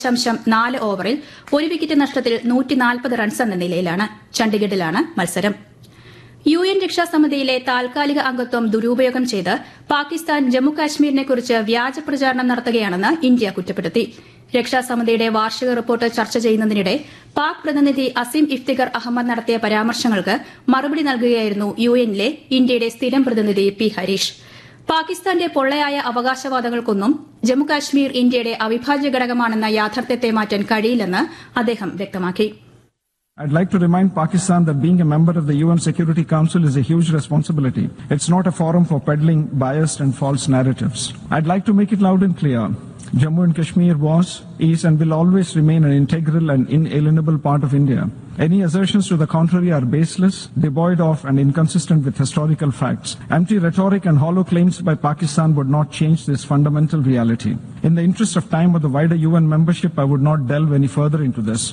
4 ഓവറിൽ 1 വിക്കറ്റ് നഷ്ടത്തിൽ 140 റൺസ് എന്ന നിലയിലാണ്. ചണ്ഡിഗഡിലാണ് മത്സരം. UN രക്ഷാസമിതിയിലെ താൽക്കാലിക അംഗത്വം ദുരുപയോഗം ചെയ്ത് പാകിസ്ഥാൻ ജമ്മുകാശ്മീരിനെക്കുറിച്ച് വ്യാജ പ്രചാരണം നടത്തുകയാണെന്ന് ഇന്ത്യ കുറ്റപ്പെടുത്തി. രക്ഷാസമിതിയുടെ വാർഷിക റിപ്പോർട്ട് ചർച്ച ചെയ്യുന്നതിനിടെ പാക് പ്രതിനിധി അസീം ഇഫ്തിഖർ അഹമ്മദ് നടത്തിയ പരാമർശങ്ങൾക്ക് മറുപടി നൽകുകയായിരുന്നു UNലെ ഇന്ത്യയുടെ സ്ഥിരം പ്രതിനിധി പി ഹരീഷ്. പാകിസ്ഥാന്റെ പൊള്ളയായ അവകാശവാദങ്ങൾക്കൊന്നും ജമ്മുകാശ്മീർ ഇന്ത്യയുടെ അവിഭാജ്യ ഘടകമാണെന്ന യാഥാർത്ഥ്യത്തെ മാറ്റാൻ കഴിയില്ലെന്ന് അദ്ദേഹം വ്യക്തമാക്കി. I'd like to remind Pakistan that being a member of the UN Security Council is a huge responsibility. It's not a forum for peddling biased and false narratives. I'd like to make it loud and clear. Jammu and Kashmir was, is and will always remain an integral and inalienable part of India. Any assertions to the contrary are baseless, devoid of and inconsistent with historical facts. Empty rhetoric and hollow claims by Pakistan would not change this fundamental reality. In the interest of time or the wider UN membership, I would not delve any further into this.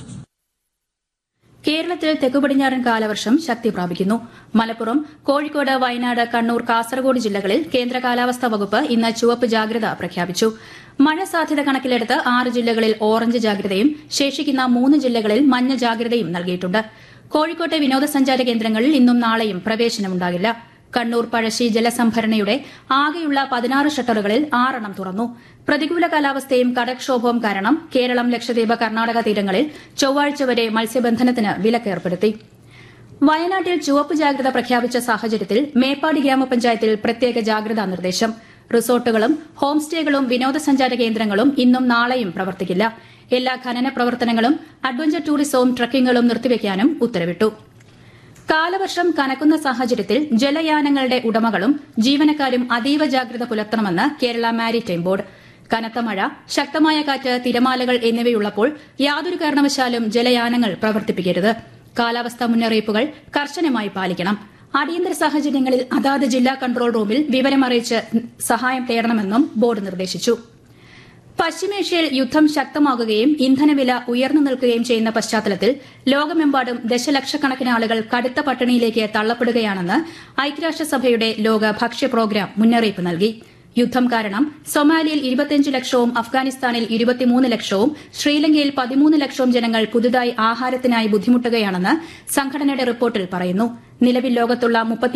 കേരളത്തിൽ തെക്കുപടിഞ്ഞാറൻ കാലവർഷം ശക്തി പ്രാപിക്കുന്നു. മലപ്പുറം, കോഴിക്കോട്, വയനാട്, കണ്ണൂർ, കാസർഗോഡ് ജില്ലകളിൽ കേന്ദ്ര കാലാവസ്ഥാ വകുപ്പ് ഇന്ന് ചുവപ്പ് ജാഗ്രത പ്രഖ്യാപിച്ചു. മഴ സാധ്യത കണക്കിലെടുത്ത് 6 ജില്ലകളിൽ ഓറഞ്ച് ജാഗ്രതയും ശേഷിക്കുന്ന 3 ജില്ലകളിൽ മഞ്ഞ ജാഗ്രതയും നൽകിയിട്ടുണ്ട്. കോഴിക്കോട്ടെ വിനോദസഞ്ചാര കേന്ദ്രങ്ങളിൽ ഇന്നും നാളെയും പ്രവേശനമുണ്ടാകില്ല. കണ്ണൂർ പഴശ്ശി ജലസംഭരണിയുടെ ആകെയുള്ള 16 ഷട്ടറുകളിൽ 6 തുറന്നു. പ്രതികൂല കാലാവസ്ഥയും കടൽക്ഷോഭവും കാരണം കേരളം, ലക്ഷദ്വീപ്, കർണാടക തീരങ്ങളിൽ ചൊവ്വാഴ്ച വരെ മത്സ്യബന്ധനത്തിന് വിലക്കേർപ്പെടുത്തി. വയനാട്ടിൽ ചുവപ്പ് ജാഗ്രത പ്രഖ്യാപിച്ച സാഹചര്യത്തിൽ മേപ്പാടി ഗ്രാമപഞ്ചായത്തിൽ പ്രത്യേക ജാഗ്രതാ നിർദ്ദേശം. റിസോർട്ടുകളും ഹോം സ്റ്റേകളും വിനോദസഞ്ചാര കേന്ദ്രങ്ങളും ഇന്നും നാളെയും പ്രവർത്തിക്കില്ല. എല്ലാ ഖനന പ്രവർത്തനങ്ങളും അഡ്വഞ്ചർ ടൂറിസവും ട്രക്കിംഗുകളും നിർത്തിവെക്കാനും ഉത്തരവിട്ടു. കാലവർഷം കനക്കുന്ന സാഹചര്യത്തിൽ ജലയാനങ്ങളുടെ ഉടമകളും ജീവനക്കാരും അതീവ ജാഗ്രത പുലർത്തണമെന്ന് കേരള മാരിടൈം ബോർഡ്. കനത്ത മഴ, ശക്തമായ കാറ്റ്, തിരമാലകൾ എന്നിവയുള്ളപ്പോൾ യാതൊരു കാരണവശാലും ജലയാനങ്ങൾ പ്രവർത്തിപ്പിക്കരുത്. കാലാവസ്ഥാ മുന്നറിയിപ്പുകൾ കർശനമായി പാലിക്കണം. അടിയന്തര സാഹചര്യങ്ങളിൽ അതാത് ജില്ലാ കൺട്രോൾ റൂമിൽ വിവരമറിയിച്ച് സഹായം തേടണമെന്നും ബോർഡ് നിർദ്ദേശിച്ചു. പശ്ചിമേഷ്യയിൽ യുദ്ധം ശക്തമാകുകയും ഇന്ധനവില ഉയർന്നു നിൽക്കുകയും ചെയ്യുന്ന പശ്ചാത്തലത്തിൽ ലോകമെമ്പാടും ദശലക്ഷക്കണക്കിന് ആളുകൾ കടുത്ത പട്ടിണിയിലേക്ക് തള്ളപ്പെടുകയാണെന്ന് ഐക്യരാഷ്ട്രസഭയുടെ ലോക ഭക്ഷ്യ പ്രോഗ്രാം മുന്നറിയിപ്പ് നൽകി. യുദ്ധം കാരണം സൊമാലിയയിൽ 25 ലക്ഷവും അഫ്ഗാനിസ്ഥാനിൽ 23 ലക്ഷവും ശ്രീലങ്കയിൽ 13 ലക്ഷവും ജനങ്ങൾ പുതുതായി ആഹാരത്തിനായി ബുദ്ധിമുട്ടുകയാണെന്ന് സംഘടനയുടെ റിപ്പോർട്ടിൽ പറയുന്നു. നിലവിൽ ലോകത്തുള്ള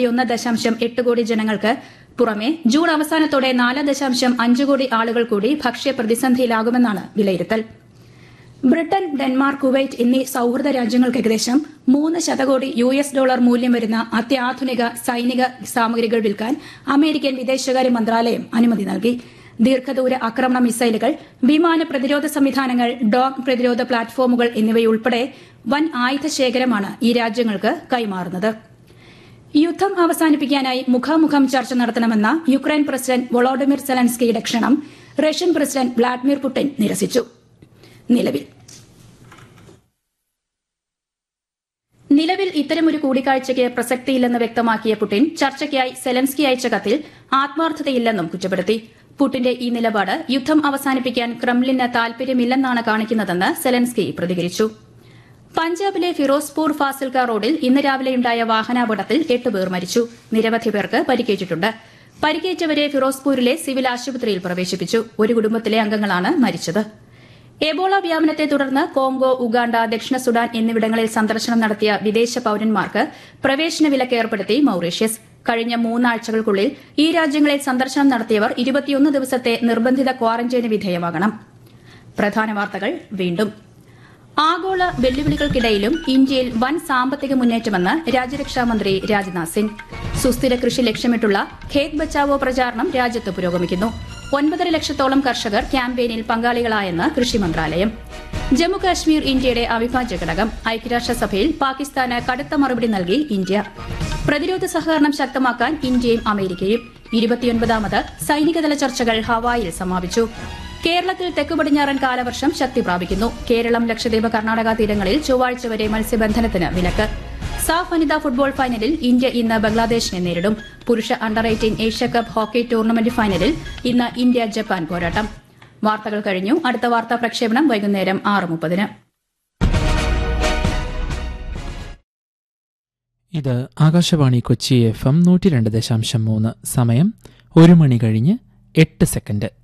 31.8 കോടി ജനങ്ങൾക്ക് പുറമെ ജൂൺ അവസാനത്തോടെ 4.5 കോടി ആളുകൾ കൂടി ഭക്ഷ്യ പ്രതിസന്ധിയിലാകുമെന്നാണ് വിലയിരുത്തൽ. ബ്രിട്ടൻ, ഡെൻമാർക്ക്, കുവൈറ്റ് എന്നീ സൌഹൃദ രാജ്യങ്ങൾക്ക് ഏകദേശം $3 ശതകോടി മൂല്യം വരുന്ന അത്യാധുനിക സൈനിക സാമഗ്രികൾ വിൽക്കാൻ അമേരിക്കൻ വിദേശകാര്യ മന്ത്രാലയം അനുമതി നൽകി. ദീർഘദൂര ആക്രമണ മിസൈലുകൾ, വിമാന പ്രതിരോധ സംവിധാനങ്ങൾ, ഡ്രോൺ പ്രതിരോധ പ്ലാറ്റ്ഫോമുകൾ എന്നിവയുൾപ്പെടെ വൻ ആയുധ ശേഖരമാണ് ഈ രാജ്യങ്ങൾക്ക് കൈമാറുന്നത്. യുദ്ധം അവസാനിപ്പിക്കാനായി മുഖാമുഖം ചർച്ച നടത്തണമെന്ന യുക്രൈൻ പ്രസിഡന്റ് വൊളോഡിമിർ സെലൻസ്കിയുടെ ക്ഷണം റഷ്യൻ പ്രസിഡന്റ് വ്ളാഡിമിർ പുടിൻ നിരസിച്ചു. നിലവിൽ ഇത്തരമൊരു കൂടിക്കാഴ്ചയ്ക്ക് പ്രസക്തിയില്ലെന്ന് വ്യക്തമാക്കിയ പുടിൻ ചർച്ചയ്ക്കായി സെലൻസ്കി അയച്ച കത്തിൽ ആത്മാർത്ഥതയില്ലെന്നും കുറ്റപ്പെടുത്തി. പുടിന്റെ ഈ നിലപാട് യുദ്ധം അവസാനിപ്പിക്കാൻ ക്രെംലിന് താൽപര്യമില്ലെന്നാണ് കാണിക്കുന്നതെന്ന് സെലൻസ്കി പ്രതികരിച്ചു. പഞ്ചാബിലെ ഫിറോസ്പൂർ ഫാസിൽക റോഡിൽ ഇന്ന് രാവിലെയുണ്ടായ വാഹനാപകടത്തിൽ 8 പേർ മരിച്ചു. നിരവധി പേർക്ക് പരിക്കേറ്റിട്ടുണ്ട്. പരിക്കേറ്റവരെ ഫിറോസ്പൂരിലെ സിവിൽ ആശുപത്രിയിൽ പ്രവേശിപ്പിച്ചു. ഒരു കുടുംബത്തിലെ അംഗങ്ങളാണ് മരിച്ചത്. എബോള വ്യാപനത്തെ തുടർന്ന് കോങ്കോ, ഉഗാണ്ട, ദക്ഷിണ സുഡാൻ എന്നിവിടങ്ങളിൽ സന്ദർശനം നടത്തിയ വിദേശ പൌരന്മാർക്ക് പ്രവേശന വിലക്ക് ഏർപ്പെടുത്തി മൌറീഷ്യസ്. കഴിഞ്ഞ 3 ആഴ്ചകൾക്കുള്ളിൽ ഈ രാജ്യങ്ങളിൽ സന്ദർശനം നടത്തിയവർ 21 ദിവസത്തെ നിർബന്ധിത ക്വാറന്റൈന് വിധേയമാകണം. പ്രധാന വാർത്തകൾ വീണ്ടും. ആഗോള വെല്ലുവിളികൾക്കിടയിലും ഇന്ത്യയിൽ വൻ സാമ്പത്തിക മുന്നേറ്റമെന്ന് രാജ്യരക്ഷാമന്ത്രി രാജ്നാഥ് സിംഗ്. സുസ്ഥിര കൃഷി ലക്ഷ്യമിട്ടുള്ള ഖേത് ബച്ചാവോ പ്രചാരണം രാജ്യത്ത് പുരോഗമിക്കുന്നു. 9.5 ലക്ഷത്തോളം കർഷകർ ക്യാമ്പയിനിൽ പങ്കാളികളായെന്ന് കൃഷി മന്ത്രാലയം. ജമ്മുകാശ്മീർ ഇന്ത്യയുടെ അവിഭാജ്യ ഘടകം. ഐക്യരാഷ്ട്രസഭയിൽ പാകിസ്ഥാന് കടുത്ത മറുപടി നൽകി ഇന്ത്യ. പ്രതിരോധ സഹകരണം ശക്തമാക്കാൻ ഇന്ത്യയും അമേരിക്കയും. 29ാമത് സൈനികതല ചർച്ചകൾ ഹവായിൽ സമാപിച്ചു. കേരളത്തിൽ തെക്കുപടിഞ്ഞാറൻ കാലവർഷം ശക്തി പ്രാപിക്കുന്നു. കേരളം, ലക്ഷദ്വീപ്, കർണാടക തീരങ്ങളിൽ ചൊവ്വാഴ്ച വരെ മത്സ്യബന്ധനത്തിന് വിലക്ക്. സാഫ് വനിതാ ഫുട്ബോൾ ഫൈനലിൽ ഇന്ത്യ ഇന്ന് ബംഗ്ലാദേശിനെ നേരിടും. പുരുഷ അണ്ടർ-18 ഏഷ്യാകപ്പ് ഹോക്കി ടൂർണമെന്റ് ഫൈനലിൽ ഇന്ന് ഇന്ത്യ ജപ്പാൻ പോരാട്ടം. വാർത്തകൾ കഴിഞ്ഞു. അടുത്ത വാർത്താ പ്രക്ഷേപണം വൈകുന്നേരം 6:30. ഇത് ആകാശവാണി കൊച്ചി FM 102.3. സമയം 1 മണി കഴിഞ്ഞ് 8 സെക്കൻഡ്.